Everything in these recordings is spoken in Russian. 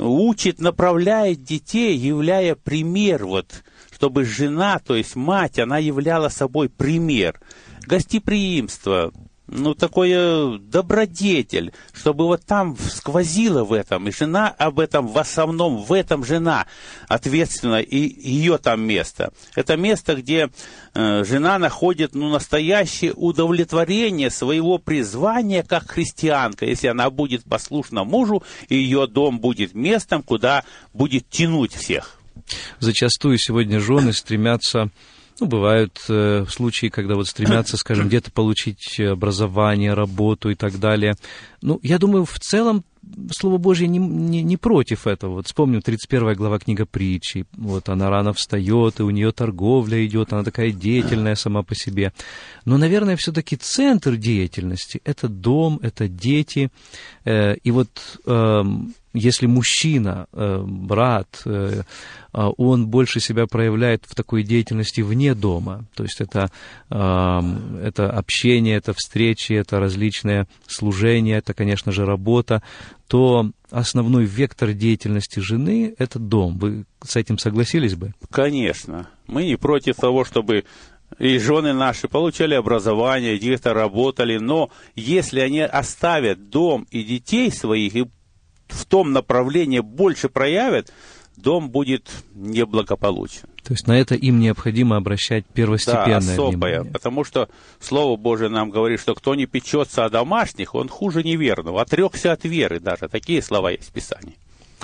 учит, направляет детей, являя пример, вот, чтобы жена, то есть мать, она являла собой пример. Гостеприимство, такое добродетель, чтобы вот там сквозило в этом, и жена об этом, в основном в этом жена ответственна, и ее там место. Это место, где жена находит настоящее удовлетворение своего призвания как христианка, если она будет послушна мужу, и ее дом будет местом, куда будет тянуть всех. Зачастую сегодня жены стремятся... бывают случаи, когда вот стремятся, скажем, где-то получить образование, работу и так далее. Я думаю, в целом Слово Божье не против этого. Вот вспомним 31 глава книга Притчи. Вот она рано встает, и у нее торговля идет, она такая деятельная сама по себе. Но, наверное, все-таки центр деятельности — это дом, это дети. И вот если мужчина, брат, он больше себя проявляет в такой деятельности вне дома, то есть это общение, это встречи, это различные служения, это, конечно же, работа, то основной вектор деятельности жены — это дом. Вы с этим согласились бы? Конечно. Мы не против того, чтобы и жены наши получали образование, где-то работали, но если они оставят дом и детей своих, и в том направлении больше проявят, дом будет неблагополучен. То есть на это им необходимо обращать первостепенное особое, внимание. Потому что Слово Божие нам говорит, что кто не печется о домашних, он хуже неверного, отрекся от веры даже. Такие слова есть в Писании.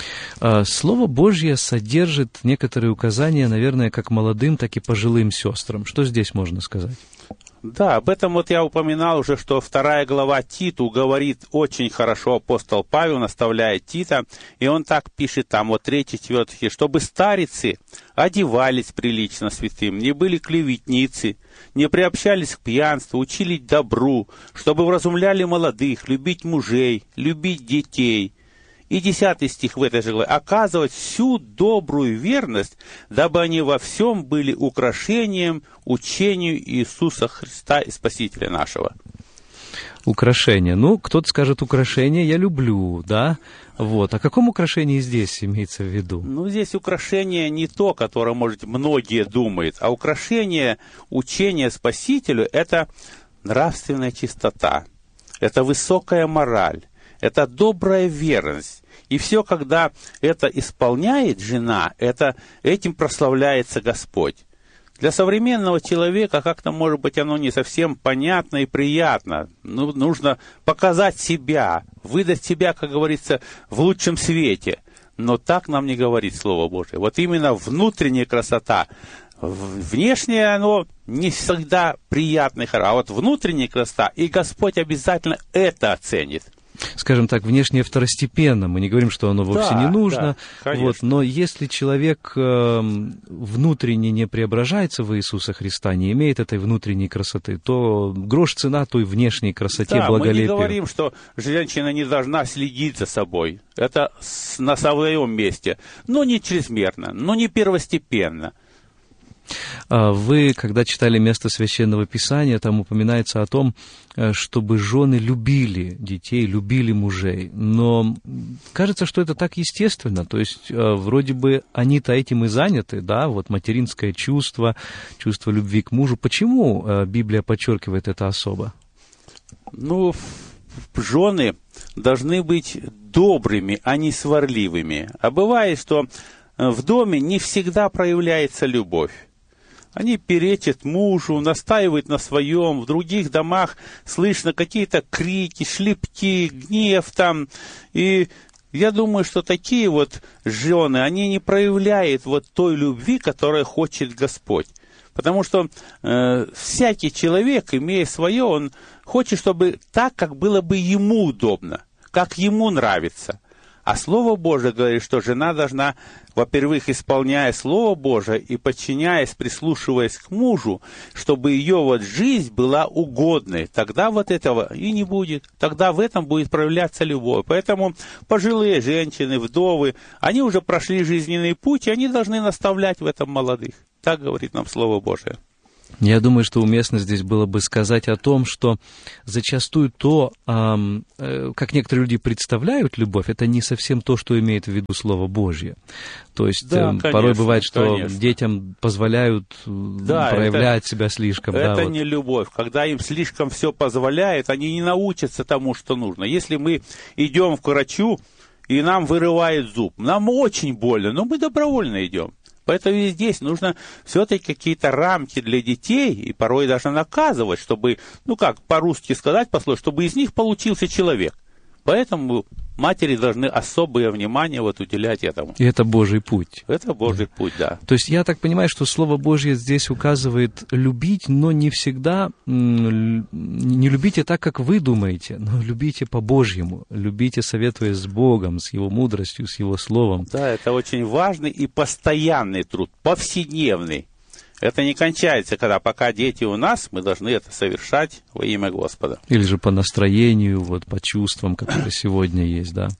Слово Божье содержит некоторые указания, наверное, как молодым, так и пожилым сестрам. Что здесь можно сказать? Да, об этом вот я упоминал уже, что 2 глава Титу говорит очень хорошо, апостол Павел наставляет Тита, и он так пишет там, 3-4 стих, чтобы старицы одевались прилично святым, не были клеветницы, не приобщались к пьянству, учили добру, чтобы вразумляли молодых, любить мужей, любить детей. И 10 стих в этой же главе. Оказывать всю добрую верность, дабы они во всем были украшением учению Иисуса Христа и Спасителя нашего. Украшение. Кто-то скажет, украшение я люблю, да? Вот. О каком украшении здесь имеется в виду? Здесь украшение не то, которое, может, многие думают, а украшение учения Спасителю — это нравственная чистота, это высокая мораль, это добрая верность. И все, когда это исполняет жена, этим прославляется Господь. Для современного человека как-то, может быть, оно не совсем понятно и приятно. Нужно показать себя, выдать себя, как говорится, в лучшем свете. Но так нам не говорит Слово Божие. Вот именно внутренняя красота. Внешнее оно не всегда приятное, а вот внутренняя красота, и Господь обязательно это оценит. Скажем так, внешнее второстепенно. Мы не говорим, что оно вовсе не нужно. Но если человек внутренне не преображается в Иисуса Христа, не имеет этой внутренней красоты, то грош цена той внешней красоте, благолепию. Мы не говорим, что женщина не должна следить за собой. Это на своем месте. Но не чрезмерно, но не первостепенно. Вы, когда читали место Священного Писания, там упоминается о том, чтобы жены любили детей, любили мужей. Но кажется, что это так естественно. То есть, вроде бы они-то этим и заняты, да, вот материнское чувство, чувство любви к мужу. Почему Библия подчеркивает это особо? Жены должны быть добрыми, а не сварливыми. А бывает, что в доме не всегда проявляется любовь. Они перечат мужу, настаивают на своем. В других домах слышно какие-то крики, шлепки, гнев там. И я думаю, что такие вот жены, они не проявляют вот той любви, которую хочет Господь. Потому что всякий человек, имея свое, он хочет, чтобы так, как было бы ему удобно, как ему нравится. А Слово Божие говорит, что жена должна, во-первых, исполняя Слово Божие и подчиняясь, прислушиваясь к мужу, чтобы ее вот жизнь была угодной. Тогда вот этого и не будет. Тогда в этом будет проявляться любовь. Поэтому пожилые женщины, вдовы, они уже прошли жизненный путь, и они должны наставлять в этом молодых. Так говорит нам Слово Божие. Я думаю, что уместно здесь было бы сказать о том, что зачастую то, как некоторые люди представляют любовь, это не совсем то, что имеет в виду Слово Божье. То есть да, конечно, порой бывает, что детям позволяют проявлять себя слишком. Это не любовь. Когда им слишком все позволяет, они не научатся тому, что нужно. Если мы идем к врачу, и нам вырывает зуб, нам очень больно, но мы добровольно идем. Поэтому и здесь нужно все-таки какие-то рамки для детей, и порой даже наказывать, чтобы, как по-русски сказать пословицу, чтобы из них получился человек. Поэтому матери должны особое внимание уделять этому. И это Божий путь. Это Божий путь, да. То есть я так понимаю, что Слово Божье здесь указывает любить, но не всегда, не любите так, как вы думаете, но любите по-божьему, любите, советуясь с Богом, с Его мудростью, с Его Словом. Да, это очень важный и постоянный труд, повседневный. Это не кончается, пока дети у нас, мы должны это совершать во имя Господа. Или же по настроению, по чувствам, которые сегодня есть, да.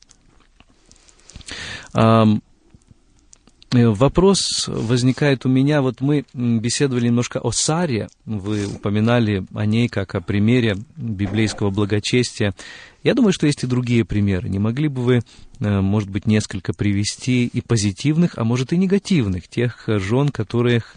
Вопрос возникает у меня, мы беседовали немножко о Саре, вы упоминали о ней как о примере библейского благочестия. Я думаю, что есть и другие примеры. Не могли бы вы, может быть, несколько привести и позитивных, а может и негативных, тех жен, которых,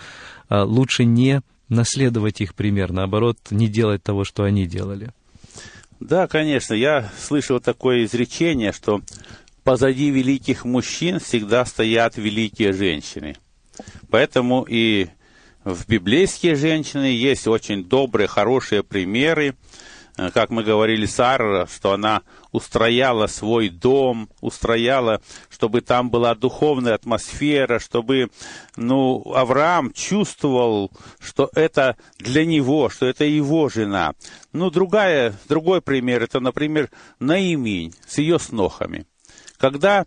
лучше не наследовать их пример, наоборот, не делать того, что они делали? Да, конечно, я слышал такое изречение, что позади великих мужчин всегда стоят великие женщины. Поэтому и в библейские женщины есть очень добрые, хорошие примеры. Как мы говорили, Сара, что она устрояла свой дом, чтобы там была духовная атмосфера, чтобы, Авраам чувствовал, что это для него, что это его жена. Другой пример, это, например, Наиминь с ее снохами. Когда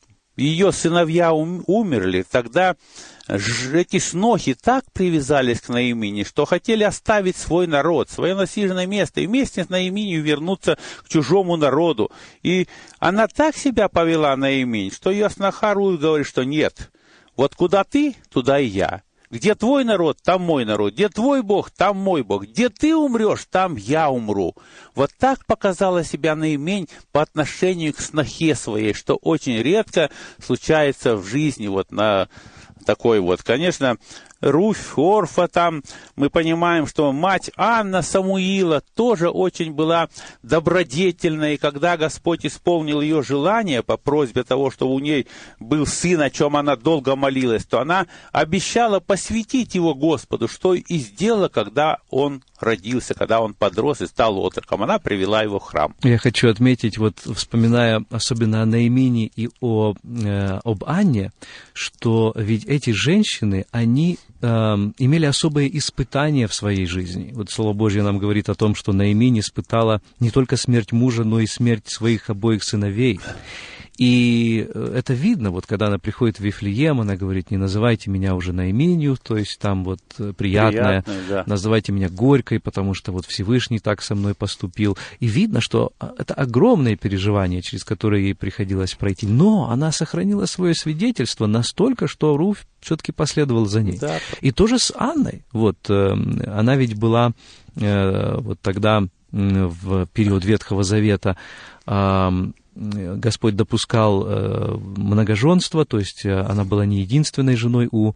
ее сыновья умерли, тогда эти снохи так привязались к Наимине, что хотели оставить свой народ, свое насиженное место, и вместе с Наиминью вернуться к чужому народу. И она так себя повела, Наиминь, что ее сноха Руth говорит, что нет, куда ты, туда и я. Где твой народ, там мой народ. Где твой Бог, там мой Бог. Где ты умрешь, там я умру. Так показала себя Наимень по отношению к снохе своей, что очень редко случается в жизни на такой Конечно, Руфь, Орфа там, мы понимаем, что мать Анна Самуила тоже очень была добродетельной, и когда Господь исполнил ее желание по просьбе того, что у ней был сын, о чем она долго молилась, то она обещала посвятить его Господу, что и сделала, когда он родился, когда он подрос и стал отроком. Она привела его в храм. Я хочу отметить, вспоминая особенно о Наимине и об Анне, что ведь эти женщины, они имели особые испытания в своей жизни. Слово Божье нам говорит о том, что Наиминь испытала не только смерть мужа, но и смерть своих обоих сыновей. И это видно, когда она приходит в Вифлеем, она говорит: не называйте меня уже Наиминью, то есть там приятное, да. Называйте меня горькой, потому что Всевышний так со мной поступил. И видно, что это огромное переживание, через которое ей приходилось пройти. Но она сохранила свое свидетельство настолько, что Руфь все-таки последовал за ней. Да. И тоже с Анной. Она ведь была тогда, в период Ветхого Завета, Господь допускал многоженство, то есть она была не единственной женой у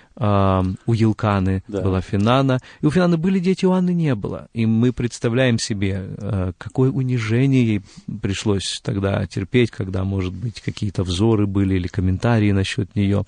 Елканы, да. Была Финана, и у Финаны были дети, у Анны не было. И мы представляем себе, какое унижение ей пришлось тогда терпеть, когда, может быть, какие-то взоры были или комментарии насчет нее.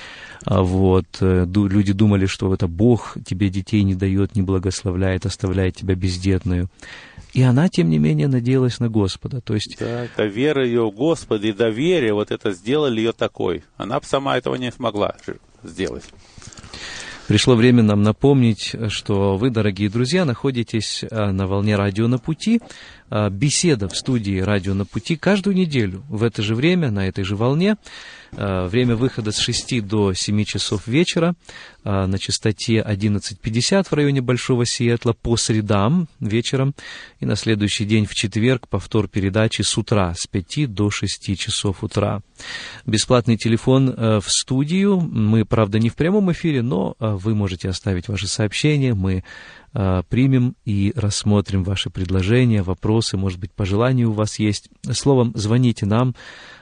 Люди думали, что это Бог тебе детей не дает, не благословляет, оставляет тебя бездетную. И она, тем не менее, надеялась на Господа. То есть... Да, это вера ее в Господа и доверие, это сделали ее такой. Она бы сама этого не смогла сделать. Пришло время нам напомнить, что вы, дорогие друзья, находитесь на волне радио «На пути». беседа в студии «Радио на пути» каждую неделю в это же время, на этой же волне. Время выхода с 6 до 7 часов вечера на частоте 11:50 в районе Большого Сиэтла по средам вечером. И на следующий день в четверг повтор передачи с утра, с 5 до 6 часов утра. Бесплатный телефон в студию. Мы, правда, не в прямом эфире, но вы можете оставить ваши сообщения. Мы примем и рассмотрим ваши предложения, вопросы, может быть, пожелания у вас есть. Словом, звоните нам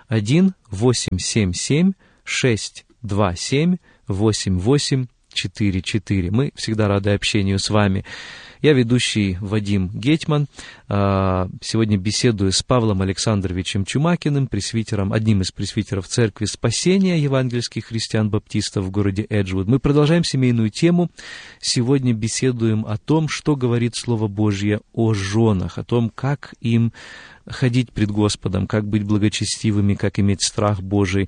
1-877-627-8844. Мы всегда рады общению с вами. Я ведущий Вадим Гетман. Сегодня беседую с Павлом Александровичем Чумакиным, пресвитером, одним из пресвитеров Церкви Спасения евангельских христиан-баптистов в городе Эджвуд. Мы продолжаем семейную тему. Сегодня беседуем о том, что говорит Слово Божье о женах, о том, как им ходить пред Господом, как быть благочестивыми, как иметь страх Божий.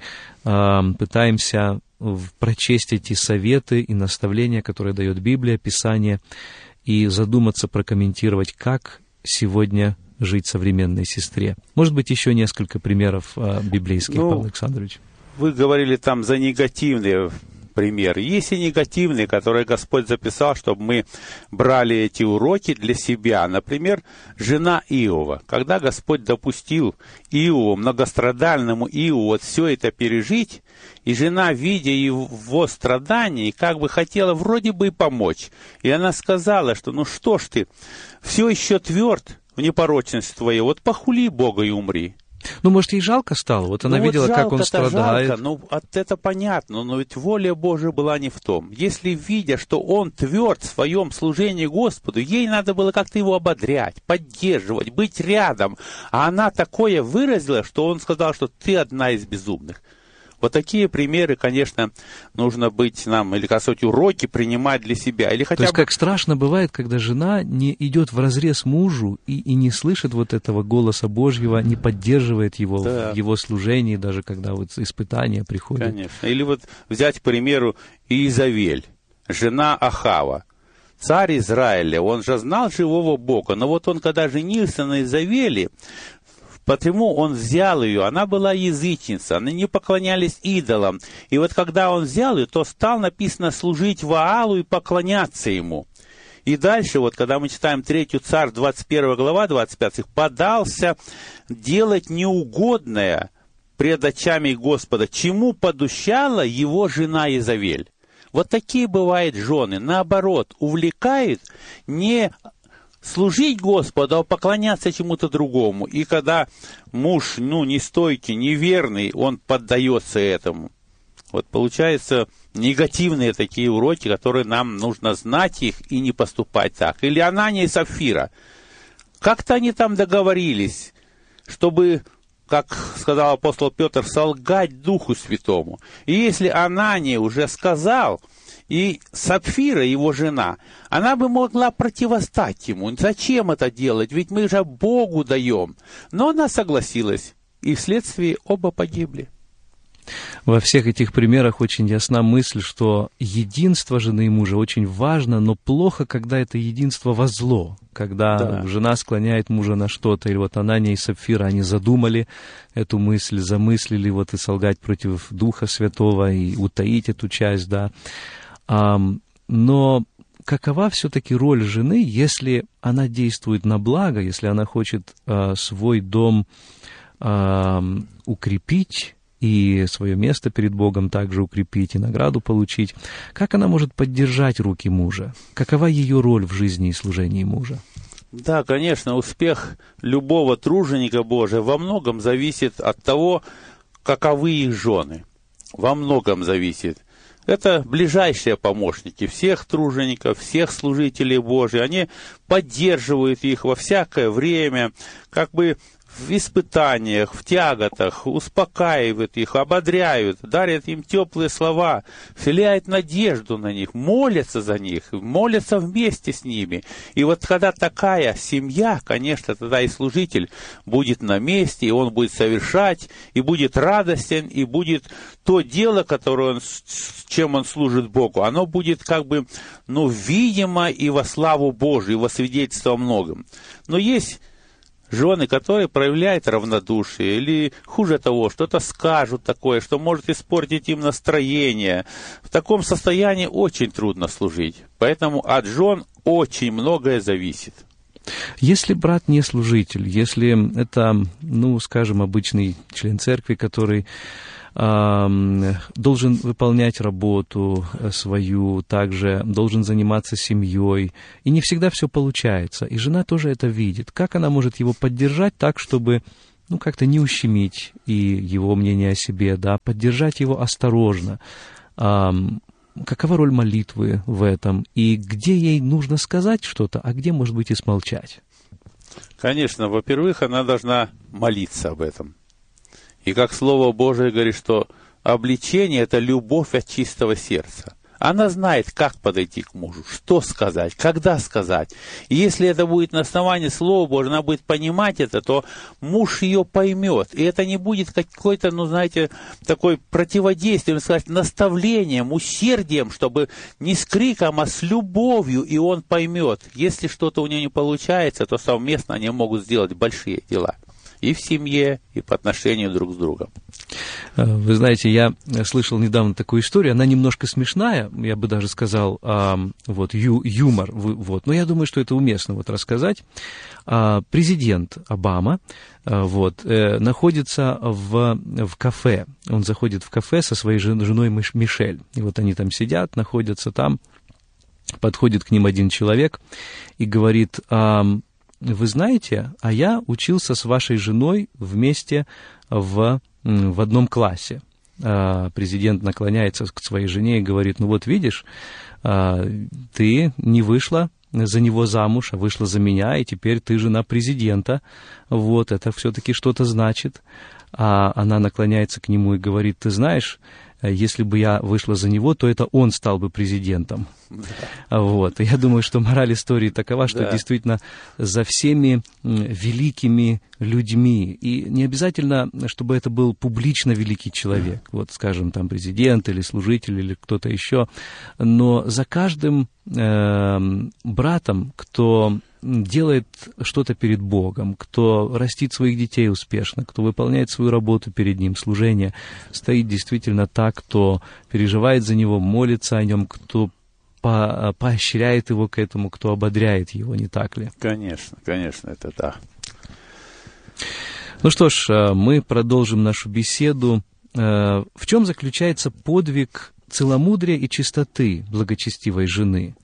Пытаемся прочесть эти советы и наставления, которые дает Библия, Писание, и задуматься, прокомментировать, как сегодня жить современной сестре. Может быть, еще несколько примеров библейских, Павел Александрович? Вы говорили там за негативные примеры. Есть и негативные, которые Господь записал, чтобы мы брали эти уроки для себя. Например, жена Иова. Когда Господь допустил Иову, многострадальному Иову, вот все это пережить, и жена, видя его страдания, как бы хотела вроде бы и помочь. И она сказала, что ну что ж ты, все еще тверд в непорочности твоей, вот похули Бога и умри. Ну, может, ей жалко стало? Вот она видела, как он страдает. Жалко, ну, это понятно, но ведь воля Божия была не в том. Если, видя, что он тверд в своем служении Господу, ей надо было как-то его ободрять, поддерживать, быть рядом. А она такое выразила, что он сказал, что ты одна из безумных. Вот такие примеры, конечно, нужно быть нам, или, как сказать, уроки принимать для себя. Или хотя То есть, как страшно бывает, когда жена не идет вразрез мужу и не слышит вот этого голоса Божьего, не поддерживает его в его служении, даже когда вот испытания приходят. Конечно. Или вот взять, к примеру, Иезавель, жена Ахава. Царь Израиля, он же знал живого Бога, но вот он, когда женился на Иезавели, потому он взял ее, она была язычница, они не поклонялись идолам. И вот когда он взял ее, то стал, написано, служить Ваалу и поклоняться ему. И дальше, вот когда мы читаем 3 Царь, 21 глава, 25, подался делать неугодное пред очами Господа, чему подущала его жена Иезавель. Вот такие бывают жены, наоборот, увлекают не служить Господу, а поклоняться чему-то другому. И когда муж, нестойкий, неверный, он поддается этому. Вот получается негативные такие уроки, которые нам нужно знать их и не поступать так. Или Анания и Сапфира. Как-то они там договорились, чтобы, как сказал апостол Петр, солгать Духу Святому. И если Анания уже сказал, и Сапфира, его жена, она бы могла противостать ему. Зачем это делать? Ведь мы же Богу даем. Но она согласилась, и вследствие оба погибли. Во всех этих примерах очень ясна мысль, что единство жены и мужа очень важно, но плохо, когда это единство во зло, когда жена склоняет мужа на что-то. Или вот Анания и Сапфира, они задумали эту мысль, замыслили вот и солгать против Духа Святого, и утаить эту часть, да. Но какова все-таки роль жены, если она действует на благо, если она хочет свой дом укрепить и свое место перед Богом также укрепить и награду получить? Как она может поддержать руки мужа? Какова ее роль в жизни и служении мужа? Да, конечно, успех любого труженика Божия во многом зависит от того, каковы их жены. Во многом зависит. Это ближайшие помощники всех тружеников, всех служителей Божьих. Они поддерживают их во всякое время, как бы в испытаниях, в тяготах, успокаивают их, ободряют, дарят им теплые слова, вселяют надежду на них, молятся за них, молятся вместе с ними. И вот когда такая семья, конечно, тогда и служитель будет на месте, и он будет совершать, и будет радостен, и будет то дело, которое чем он служит Богу, оно будет как бы, видимо и во славу Божию, и во свидетельство о многом. Но есть жены, которые проявляют равнодушие или, хуже того, что-то скажут такое, что может испортить им настроение. В таком состоянии очень трудно служить. Поэтому от жен очень многое зависит. Если брат не служитель, если это, скажем, обычный член церкви, который должен выполнять работу свою, также должен заниматься семьей, и не всегда все получается, и жена тоже это видит. Как она может его поддержать так, чтобы, как-то не ущемить и его мнение о себе, да, поддержать его осторожно? Какова роль молитвы в этом? И где ей нужно сказать что-то, а где, может быть, и смолчать? Конечно, во-первых, она должна молиться об этом. И как Слово Божие говорит, что обличение – это любовь от чистого сердца. Она знает, как подойти к мужу, что сказать, когда сказать. И если это будет на основании Слова Божьего, она будет понимать это, то муж ее поймет. И это не будет какой-то, такой противодействием, сказать, наставлением, усердием, чтобы не с криком, а с любовью, и он поймет. Если что-то у нее не получается, то совместно они могут сделать большие дела. И в семье, и по отношению друг с другом. Вы знаете, я слышал недавно такую историю, она немножко смешная, я бы даже сказал, юмор, но я думаю, что это уместно рассказать. Президент Обама находится в кафе, он заходит в кафе со своей женой Мишель, и они там сидят, находятся там, подходит к ним один человек и говорит: вы знаете, а я учился с вашей женой вместе в одном классе. Президент наклоняется к своей жене и говорит: видишь, ты не вышла за него замуж, а вышла за меня, и теперь ты жена президента. Это все-таки что-то значит. А она наклоняется к нему и говорит: ты знаешь, если бы я вышла за него, то это он стал бы президентом. Да. И я думаю, что мораль истории такова, что действительно за всеми великими людьми, и не обязательно, чтобы это был публично великий человек, скажем, там президент или служитель или кто-то еще, но за каждым братом, кто делает что-то перед Богом, кто растит своих детей успешно, кто выполняет свою работу перед Ним, служение, стоит действительно так, кто переживает за него, молится о нем, кто поощряет его к этому, кто ободряет его, не так ли? Конечно, это да. Ну что ж, мы продолжим нашу беседу. В чем заключается подвиг целомудрия и чистоты благочестивой жены?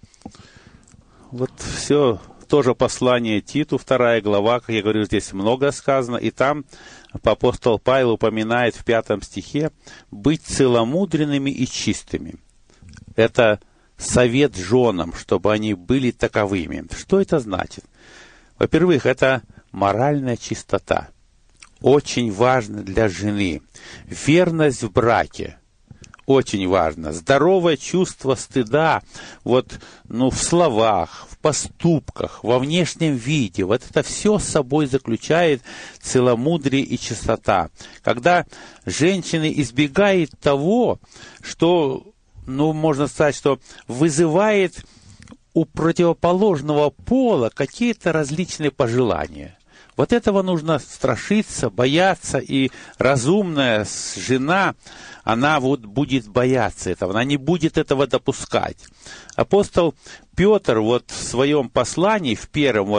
Все тоже послание Титу, 2 глава, как я говорю, здесь много сказано, и там апостол Павел упоминает в 5 стихе быть целомудренными и чистыми. Это совет женам, чтобы они были таковыми. Что это значит? Во-первых, это моральная чистота. Очень важно для жены. Верность в браке. Очень важно. Здоровое чувство стыда в словах, в поступках, во внешнем виде. Это все с собой заключает целомудрие и чистота. Когда женщина избегает того, что, можно сказать, что вызывает у противоположного пола какие-то различные пожелания. Этого нужно страшиться, бояться, и разумная жена, она будет бояться этого, она не будет этого допускать. Апостол Петр в своем послании, в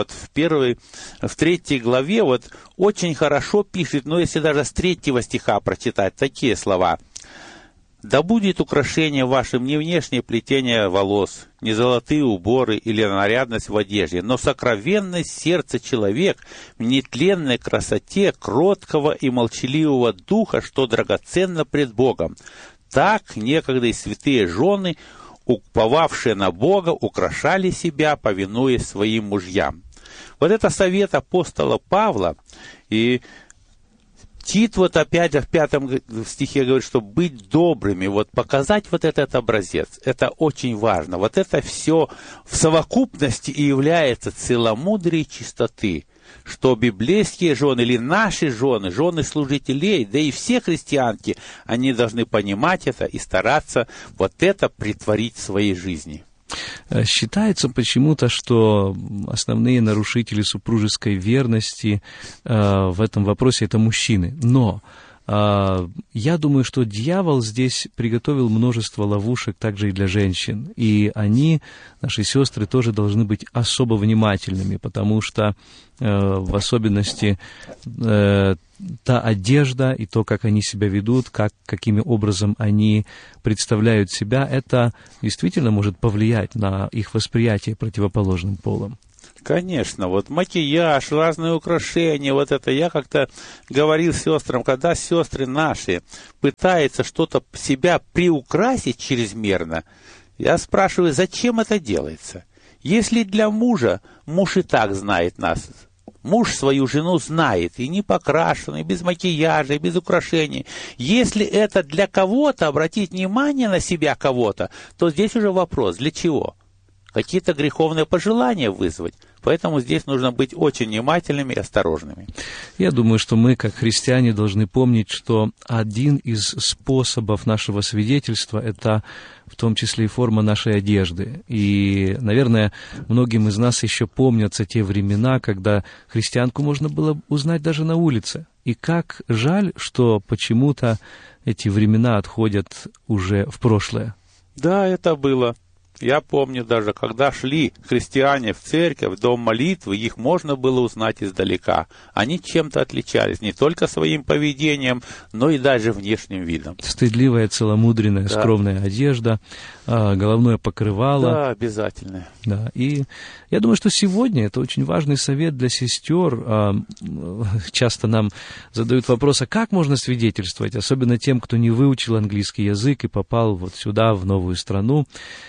3 главе, очень хорошо пишет, если даже с 3 стиха прочитать, такие слова: «Да будет украшение вашим не внешнее плетение волос, не золотые уборы или нарядность в одежде, но сокровенность сердца человек в нетленной красоте кроткого и молчаливого духа, что драгоценно пред Богом. Так некогда и святые жены, уповавшие на Бога, украшали себя, повинуясь своим мужьям». Это совет апостола Павла, и Тит опять же в 5 стихе говорит, что быть добрыми, показать этот образец, это очень важно. Это все в совокупности и является целомудрием чистоты, что библейские жены или наши жены, жены служителей, да и все христианки, они должны понимать это и стараться это претворить в своей жизни. Считается почему-то, что основные нарушители супружеской верности в этом вопросе — это мужчины. Но я думаю, что дьявол здесь приготовил множество ловушек также и для женщин. И они, наши сестры, тоже должны быть особо внимательными, потому что в особенности та одежда и то, как они себя ведут, каким образом они представляют себя, это действительно может повлиять на их восприятие противоположным полом. Конечно, вот макияж, разные украшения, вот это я как-то говорил сестрам, когда сестры наши пытаются что-то себя приукрасить чрезмерно, я спрашиваю, зачем это делается? Если для мужа, муж и так знает нас, муж свою жену знает, и не покрашенный, без макияжа, и без украшений. Если это для кого-то, обратить внимание на себя кого-то, то здесь уже вопрос, для чего? Какие-то греховные пожелания вызвать. Поэтому здесь нужно быть очень внимательными и осторожными. Я думаю, что мы, как христиане, должны помнить, что один из способов нашего свидетельства — это в том числе и форма нашей одежды. И, наверное, многим из нас еще помнятся те времена, когда христианку можно было узнать даже на улице. И как жаль, что почему-то эти времена отходят уже в прошлое. Да, это было. Я помню даже, когда шли христиане в церковь, в дом молитвы, их можно было узнать издалека. Они чем-то отличались, не только своим поведением, но и даже внешним видом. Стыдливая, целомудренная, да, скромная одежда, головное покрывало. Да, обязательно. Да, и я думаю, что сегодня это очень важный совет для сестер. Часто нам задают вопрос, а как можно свидетельствовать, особенно тем, кто не выучил английский язык и попал вот сюда, в новую страну.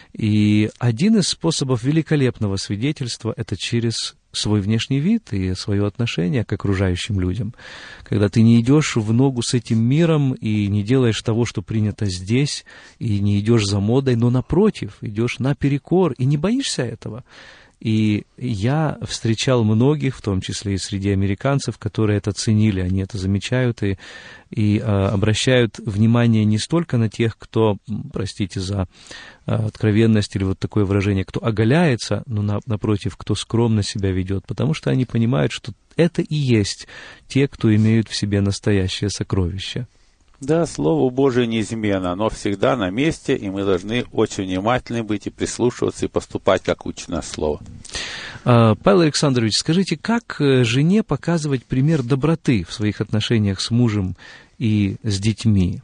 И один из способов великолепного свидетельства — это через свой внешний вид и свое отношение к окружающим людям. Когда ты не идешь в ногу с этим миром и не делаешь того, что принято здесь, и не идешь за модой, но напротив, идешь наперекор и не боишься этого. И я встречал многих, в том числе и среди американцев, которые это ценили, они это замечают и обращают внимание не столько на тех, кто, простите за откровенность или вот такое выражение, кто оголяется, но напротив, кто скромно себя ведет, потому что они понимают, что это и есть те, кто имеют в себе настоящее сокровище. Да, Слово Божие неизменно, оно всегда на месте, и мы должны очень внимательны быть и прислушиваться, и поступать, как учит нас Слово. Павел Александрович, скажите, как жене показывать пример доброты в своих отношениях с мужем и с детьми?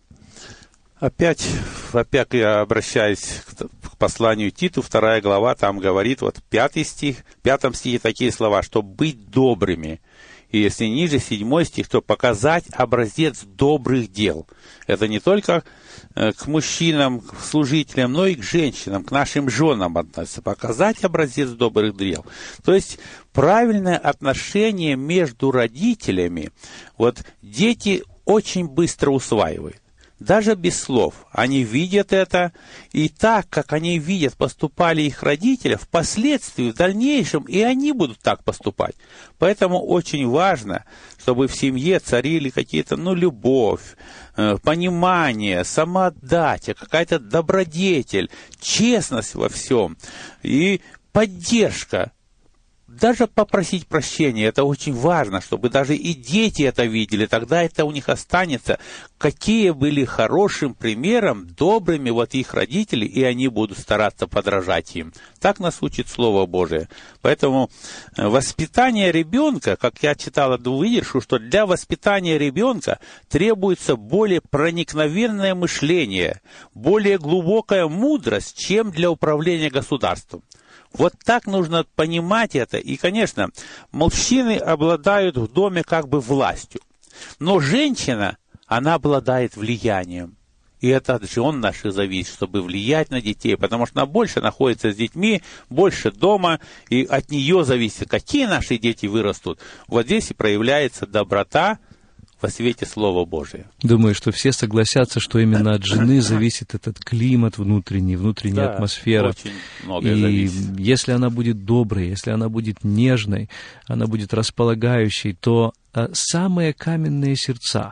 Опять я обращаюсь к посланию Титу, 2 глава, там говорит, вот 5 стихе такие слова, что быть добрыми. И если ниже 7 стих, то показать образец добрых дел. Это не только к мужчинам, к служителям, но и к женщинам, к нашим женам относится. Показать образец добрых дел. То есть правильное отношение между родителями, вот дети очень быстро усваивают. Даже без слов. Они видят это, и так, как они видят, поступали их родители, впоследствии, в дальнейшем, и они будут так поступать. Поэтому очень важно, чтобы в семье царили какие-то, любовь, понимание, самоотдача, какая-то добродетель, честность во всем и поддержка. Даже попросить прощения, это очень важно, чтобы даже и дети это видели, тогда это у них останется, какие были хорошим примером, добрыми вот их родители, и они будут стараться подражать им. Так нас учит Слово Божие. Поэтому воспитание ребенка, как я читал одну выдержку, что для воспитания ребенка требуется более проникновенное мышление, более глубокая мудрость, чем для управления государством. Вот так нужно понимать это. И, конечно, мужчины обладают в доме как бы властью. Но женщина, она обладает влиянием. И это от жен наших зависит, чтобы влиять на детей. Потому что она больше находится с детьми, больше дома. И от нее зависит, какие наши дети вырастут. Вот здесь и проявляется доброта во свете Слова Божия. Думаю, что все согласятся, что именно от жены зависит этот климат внутренняя да, атмосфера. Очень многое зависит. Если она будет доброй, если она будет нежной, она будет располагающей, то самые каменные сердца,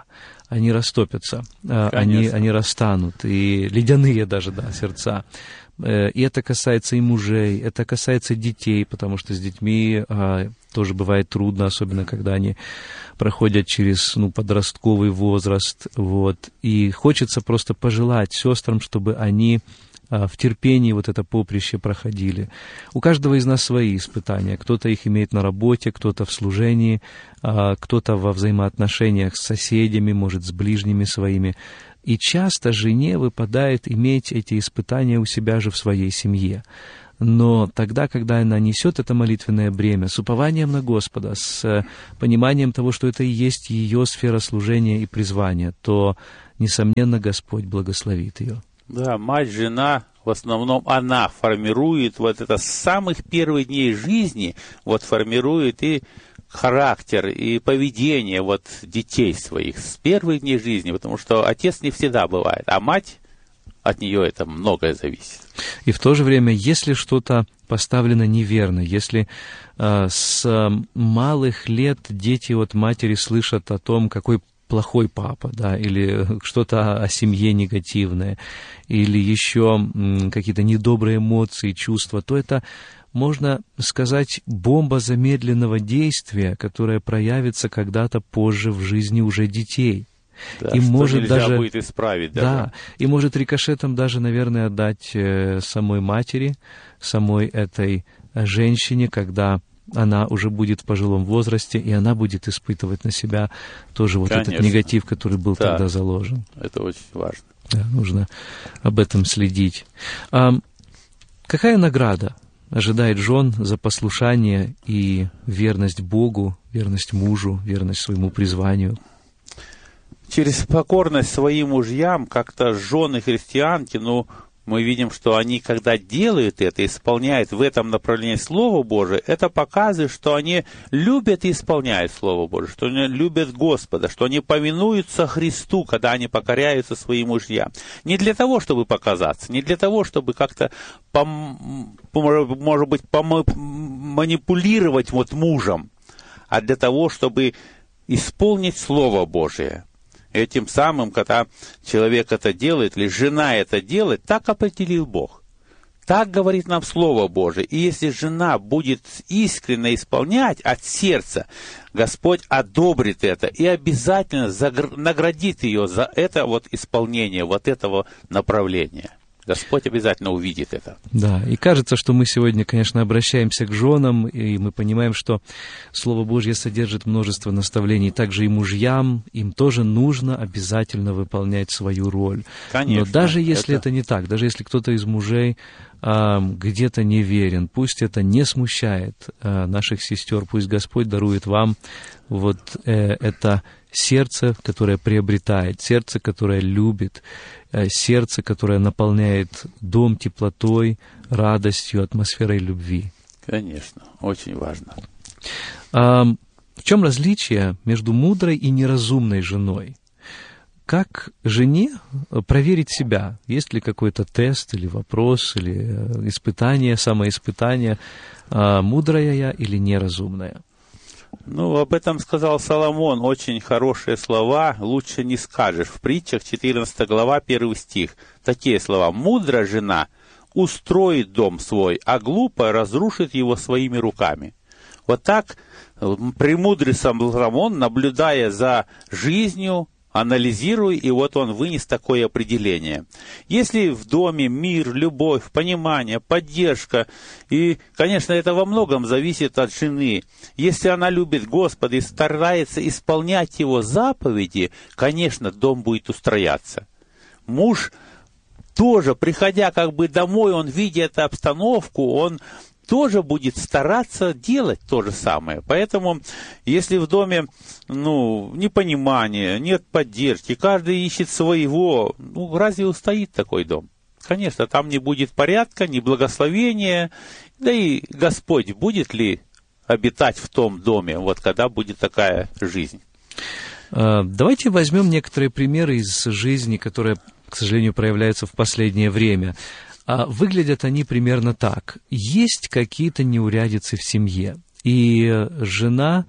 они растопятся, они растанут, и ледяные даже, да, сердца. И это касается и мужей, это касается детей, потому что с детьми тоже бывает трудно, особенно когда они проходят через подростковый возраст. Вот. И хочется просто пожелать сестрам, чтобы они в терпении вот это поприще проходили. У каждого из нас свои испытания. Кто-то их имеет на работе, кто-то в служении, кто-то во взаимоотношениях с соседями, может, с ближними своими. И часто жене выпадает иметь эти испытания у себя же в своей семье. Но тогда, когда она несет это молитвенное бремя с упованием на Господа, с пониманием того, что это и есть ее сфера служения и призвания, то, несомненно, Господь благословит ее. Да, мать, жена, в основном она формирует вот это с самых первых дней жизни, вот формирует и характер, и поведение вот детей своих с первых дней жизни, потому что отец не всегда бывает, а мать, от нее это многое зависит. И в то же время, если что-то поставлено неверно, если с малых лет дети от матери слышат о том, какой плохой папа, да, или что-то о семье негативное, или еще какие-то недобрые эмоции, чувства, то это, можно сказать, бомба замедленного действия, которая проявится когда-то позже в жизни уже детей. Да, и может нельзя даже будет исправить. Да, и может рикошетом даже, наверное, отдать самой матери, самой этой женщине, когда она уже будет в пожилом возрасте, и она будет испытывать на себя тоже вот этот негатив, который был тогда заложен. Это очень важно. Да, нужно об этом следить. Какая награда ожидает жен за послушание и верность Богу, верность мужу, верность своему призванию? Через покорность своим мужьям как-то жены христианки, мы видим, что они, когда делают это, исполняют в этом направлении Слово Божие, это показывает, что они любят и исполняют Слово Божие, что они любят Господа, что они повинуются Христу, когда они покоряются своим мужьям. Не для того, чтобы показаться, не для того, чтобы как-то, может быть, манипулировать мужем, а для того, чтобы исполнить Слово Божие. Этим самым, когда человек это делает, или жена это делает, так определил Бог. Так говорит нам Слово Божие. И если жена будет искренне исполнять от сердца, Господь одобрит это и обязательно наградит ее за это исполнение этого направления. Господь обязательно увидит это. Да, и кажется, что мы сегодня, конечно, обращаемся к женам, и мы понимаем, что Слово Божье содержит множество наставлений, также и мужьям, им тоже нужно обязательно выполнять свою роль. Конечно. Но даже если это не так, даже если кто-то из мужей где-то неверен, пусть это не смущает наших сестер, пусть Господь дарует вам это сердце, которое приобретает, сердце, которое любит, сердце, которое наполняет дом теплотой, радостью, атмосферой любви. Конечно, очень важно. В чем различие между мудрой и неразумной женой? Как жене проверить себя? Есть ли какой-то тест или вопрос, или испытание, самоиспытание, мудрая я или неразумная? Об этом сказал Соломон, очень хорошие слова, лучше не скажешь. В притчах 14 глава, 1 стих. Такие слова. «Мудрая жена устроит дом свой, а глупая разрушит его своими руками». Вот так премудрый Соломон, наблюдая за жизнью, анализируя, и он вынес такое определение. Если в доме мир, любовь, понимание, поддержка, и, конечно, это во многом зависит от жены. Если она любит Господа и старается исполнять Его заповеди, конечно, дом будет устрояться. Муж тоже, приходя домой, он, видя эту обстановку, он тоже будет стараться делать то же самое. Поэтому, если в доме, непонимание, нет поддержки, каждый ищет своего, разве устоит такой дом? Конечно, там не будет порядка, ни благословения, да и Господь будет ли обитать в том доме, когда будет такая жизнь? Давайте возьмем некоторые примеры из жизни, которые, к сожалению, проявляются в последнее время. Выглядят они примерно так. Есть какие-то неурядицы в семье, и жена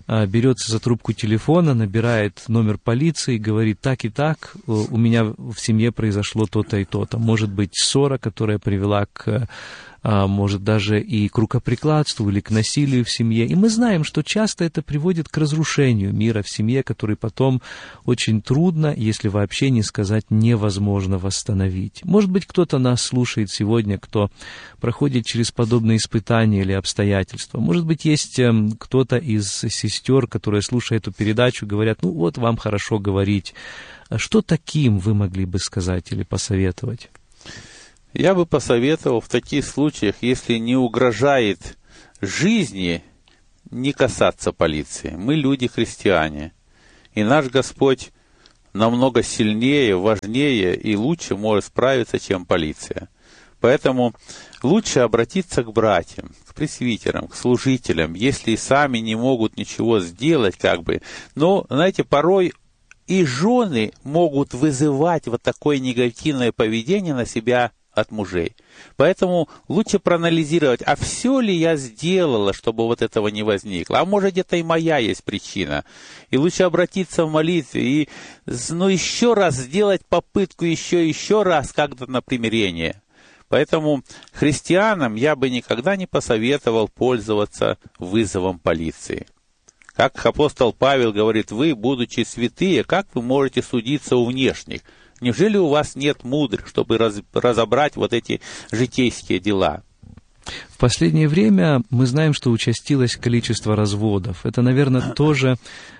берется за трубку телефона, набирает номер полиции, говорит: так и так, у меня в семье произошло то-то и то-то. Может быть, ссора, которая привела к, может, даже и к рукоприкладству или к насилию в семье. И мы знаем, что часто это приводит к разрушению мира в семье, который потом очень трудно, если вообще не сказать невозможно, восстановить. Может быть, кто-то нас слушает сегодня, кто проходит через подобные испытания или обстоятельства. Может быть, есть кто-то из сестер, которые, слушая эту передачу, говорят: ну вот вам хорошо говорить. Что таким вы могли бы сказать или посоветовать? Я бы посоветовал в таких случаях, если не угрожает жизни, не касаться полиции. Мы люди-христиане, и наш Господь намного сильнее, важнее и лучше может справиться, чем полиция. Поэтому лучше обратиться к братьям, к пресвитерам, к служителям, если и сами не могут ничего сделать, Но, знаете, порой и жены могут вызывать вот такое негативное поведение на себя от мужей. Поэтому лучше проанализировать, а все ли я сделала, чтобы вот этого не возникло. А может, где-то и моя есть причина. И лучше обратиться в молитве и еще раз сделать попытку еще раз как-то на примирение. Поэтому христианам я бы никогда не посоветовал пользоваться вызовом полиции. Как апостол Павел говорит: вы, будучи святые, как вы можете судиться у внешних? Неужели у вас нет мудрых, чтобы разобрать вот эти житейские дела? В последнее время мы знаем, что участилось количество разводов. Это, наверное, тоже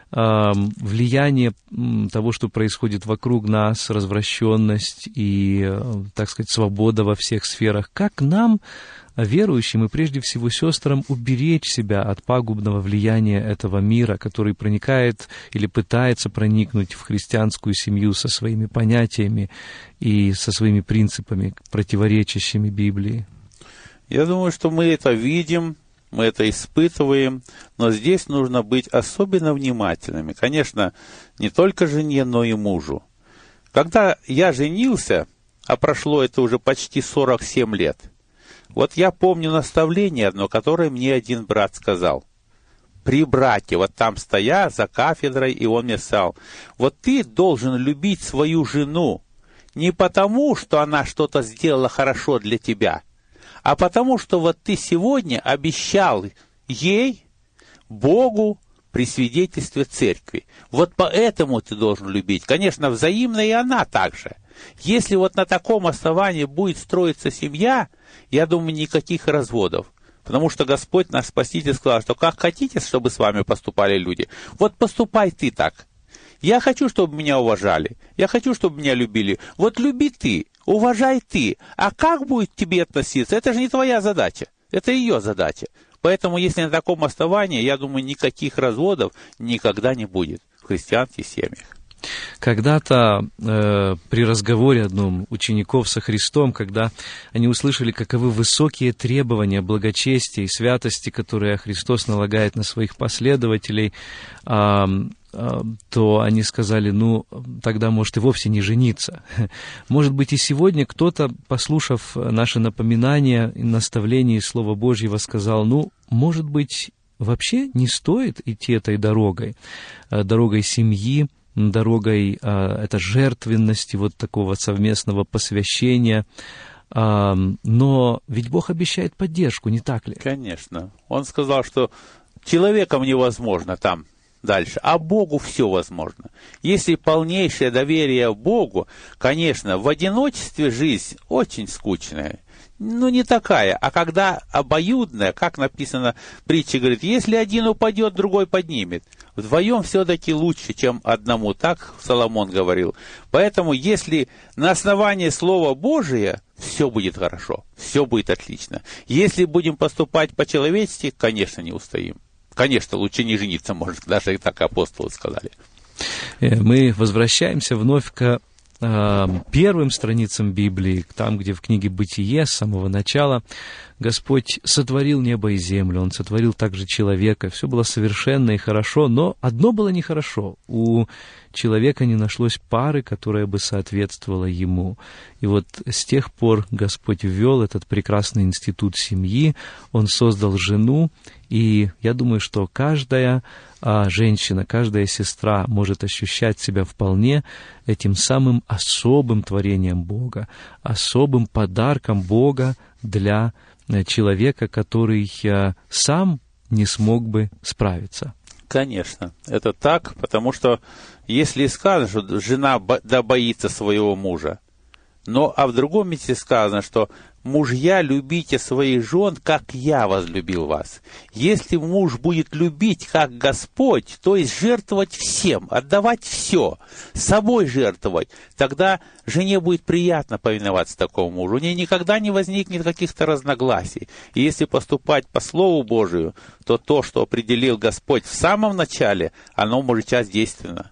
влияние того, что происходит вокруг нас, развращенность и, так сказать, свобода во всех сферах. Как нам, верующим и прежде всего сестрам, уберечь себя от пагубного влияния этого мира, который проникает или пытается проникнуть в христианскую семью со своими понятиями и со своими принципами, противоречащими Библии? Я думаю, что мы это видим, мы это испытываем, но здесь нужно быть особенно внимательными. Конечно, не только жене, но и мужу. Когда я женился, а прошло это уже почти 47 лет, вот я помню наставление одно, которое мне один брат сказал. При браке, вот там стоя за кафедрой, и он мне сказал: вот ты должен любить свою жену не потому, что она что-то сделала хорошо для тебя, а потому, что вот ты сегодня обещал ей, Богу, при свидетельстве церкви. Вот поэтому ты должен любить. Конечно, взаимно и она также. Если вот на таком основании будет строиться семья, я думаю, никаких разводов. Потому что Господь наш Спаситель сказал, что как хотите, чтобы с вами поступали люди, вот поступай ты так. Я хочу, чтобы меня уважали, я хочу, чтобы меня любили. Вот люби ты, уважай ты. А как будет к тебе относиться, это же не твоя задача, это ее задача. Поэтому, если на таком основании, я думаю, никаких разводов никогда не будет в христианских семьях. Когда-то при разговоре одном учеников со Христом, когда они услышали, каковы высокие требования благочестия и святости, которые Христос налагает на своих последователей, то они сказали: ну, тогда, может, и вовсе не жениться. Может быть, и сегодня кто-то, послушав наше напоминание и наставление из Слова Божьего, сказал: ну, может быть, вообще не стоит идти этой дорогой семьи, дорогой это жертвенности, вот такого совместного посвящения. Но ведь Бог обещает поддержку, не так ли? Конечно. Он сказал, что человеком невозможно там дальше, а Богу все возможно. Если полнейшее доверие Богу, конечно, в одиночестве жизнь очень скучная. Ну, не такая, а когда обоюдная, как написано в притче, говорит, если один упадет, другой поднимет. Вдвоем все-таки лучше, чем одному, так Соломон говорил. Поэтому, если на основании Слова Божия, все будет хорошо, все будет отлично. Если будем поступать по-человечески, конечно, не устоим. Конечно, лучше не жениться, может, даже и так апостолы сказали. Мы возвращаемся вновь к первым страницам Библии, там, где в книге «Бытие» с самого начала Господь сотворил небо и землю, Он сотворил также человека, все было совершенно и хорошо, но одно было нехорошо. У человека не нашлось пары, которая бы соответствовала ему. И вот с тех пор Господь ввел этот прекрасный институт семьи, Он создал жену, и я думаю, что каждая а женщина, каждая сестра может ощущать себя вполне этим самым особым творением Бога, особым подарком Бога для человека, который сам не смог бы справиться. Конечно, это так, потому что если сказано, что жена боится своего мужа, а в другом месте сказано, что мужья, любите своих жен, как я возлюбил вас. Если муж будет любить, как Господь, то есть жертвовать всем, отдавать все, собой жертвовать, тогда жене будет приятно повиноваться такому мужу. У нее никогда не возникнет каких-то разногласий. И если поступать по Слову Божию, то, что определил Господь в самом начале, оно может сейчас действенно.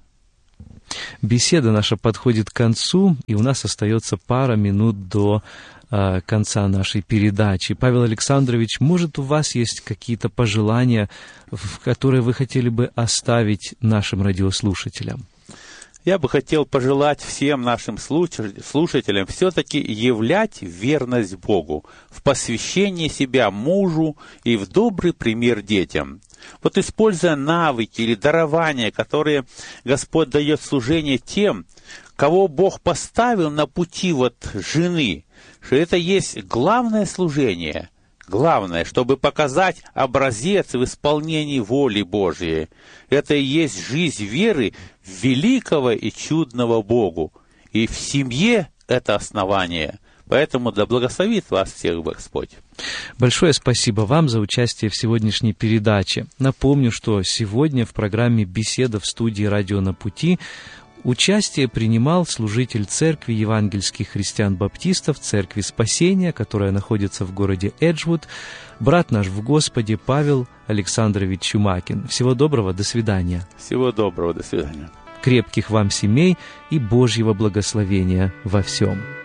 Беседа наша подходит к концу, и у нас остается пара минут до конца нашей передачи. Павел Александрович, может, у вас есть какие-то пожелания, которые вы хотели бы оставить нашим радиослушателям? Я бы хотел пожелать всем нашим слушателям все-таки являть верность Богу в посвящении себя мужу и в добрый пример детям. Вот используя навыки или дарования, которые Господь дает в служение тем, кого Бог поставил на пути жены, что это есть главное служение, главное, чтобы показать образец в исполнении воли Божией. Это и есть жизнь веры в великого и чудного Богу. И в семье это основание. Поэтому да благословит вас всех Господь. Большое спасибо вам за участие в сегодняшней передаче. Напомню, что сегодня в программе «Беседа» в студии «Радио на пути» участие принимал служитель Церкви евангельских христиан-баптистов, Церкви Спасения, которая находится в городе Эджвуд, брат наш в Господе Павел Александрович Чумакин. Всего доброго, до свидания. Всего доброго, до свидания. Крепких вам семей и Божьего благословения во всем.